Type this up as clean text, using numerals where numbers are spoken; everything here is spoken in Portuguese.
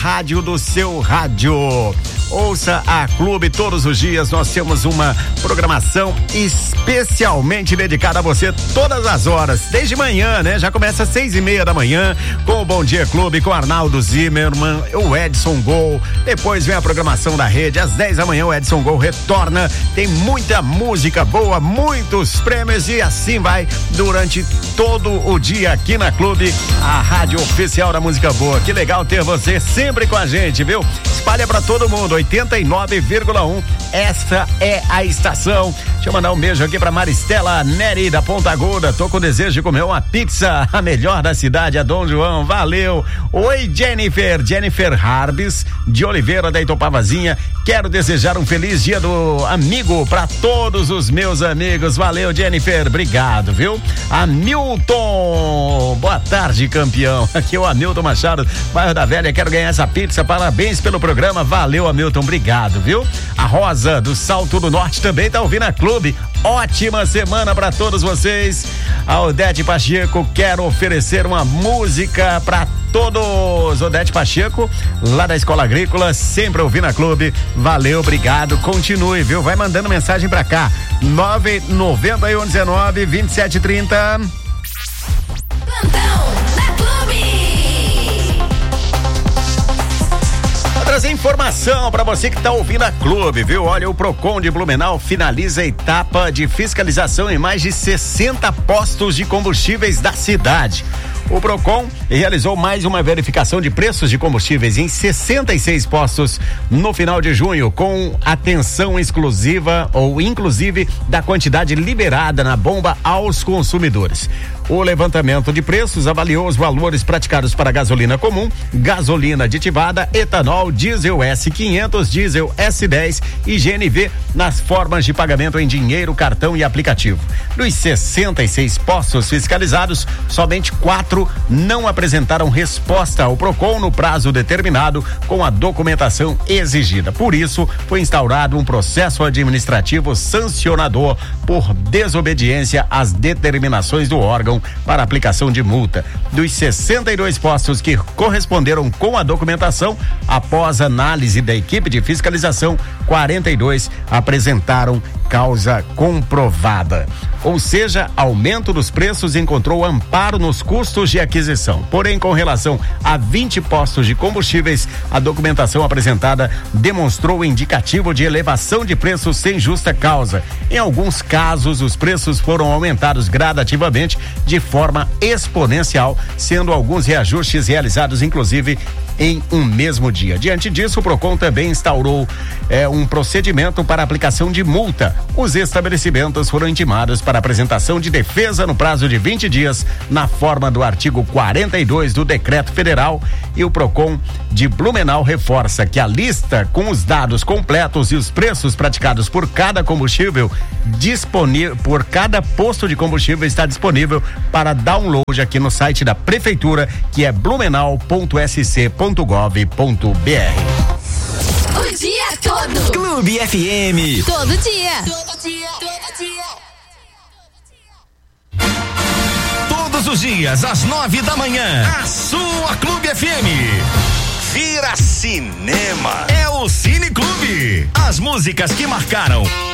rádio do seu rádio. Ouça a Clube todos os dias. Nós temos uma programação especialmente dedicada a você todas as horas, desde manhã, né? Já começa às 6:30 da manhã com o Bom Dia Clube, com Arnaldo Zimmermann, o Edson Gol. Depois vem a programação da rede. Às 10 da manhã o Edson Gol retorna. Tem muita música boa, muitos prêmios e assim vai durante todo o dia aqui na Clube, a rádio oficial da música boa. Que legal ter você sempre com a gente, viu? Espalha pra todo mundo. 89,1. Essa é a estação. Deixa eu mandar um beijo aqui pra Maristela Neri da Ponta Aguda. Tô com desejo de comer uma pizza, a melhor da cidade, a Dom João. Valeu. Oi, Jennifer Harbis de Oliveira da Itopavazinha. Quero desejar um feliz dia do amigo pra todos os meus amigos. Valeu, Jennifer. Obrigado, viu? Hamilton. Boa tarde, campeão. Aqui é o Hamilton Machado, bairro da Velha. Quero ganhar essa pizza. Parabéns pelo programa. Valeu, Hamilton. Obrigado, viu? A Rosa do Salto do Norte também tá ouvindo a Clube. Ótima semana pra todos vocês. A Odete Pacheco, quero oferecer uma música pra todos. Odete Pacheco, lá da Escola Agrícola, sempre ouvindo a Clube. Valeu, obrigado. Continue, viu? Vai mandando mensagem pra cá. 99119-2730. Plantão da Clube. Trazer informação para você que está ouvindo a Clube, viu? Olha, o Procon de Blumenau finaliza a etapa de fiscalização em mais de 60 postos de combustíveis da cidade. O Procon realizou mais uma verificação de preços de combustíveis em 66 postos no final de junho, com atenção exclusiva ou inclusive da quantidade liberada na bomba aos consumidores. O levantamento de preços avaliou os valores praticados para gasolina comum, gasolina aditivada, etanol, diesel S500, diesel S10 e GNV nas formas de pagamento em dinheiro, cartão e aplicativo. Dos 66 postos fiscalizados, somente 4 não apresentaram resposta ao Procon no prazo determinado com a documentação exigida. Por isso, foi instaurado um processo administrativo sancionador por desobediência às determinações do órgão para aplicação de multa. Dos 62 postos que corresponderam com a documentação, após análise da equipe de fiscalização, 42 apresentaram causa comprovada. Ou seja, aumento dos preços encontrou amparo nos custos de aquisição. Porém, com relação a 20 postos de combustíveis, a documentação apresentada demonstrou indicativo de elevação de preços sem justa causa. Em alguns casos, os preços foram aumentados gradativamente de forma exponencial, sendo alguns reajustes realizados, inclusive, em um mesmo dia. Diante disso, o Procon também instaurou um procedimento para aplicação de multa. Os estabelecimentos foram intimados para apresentação de defesa no prazo de 20 dias, na forma do artigo 42 do Decreto Federal, e o Procon de Blumenau reforça que a lista com os dados completos e os preços praticados por cada combustível disponível, por cada posto de combustível, está disponível para download aqui no site da Prefeitura, que é blumenau.sc.gov.br. O dia todo. Clube FM. Todo dia. Todos os dias, às 9 da manhã. A sua Clube FM. Vira Cinema. É o Cine Clube. As músicas que marcaram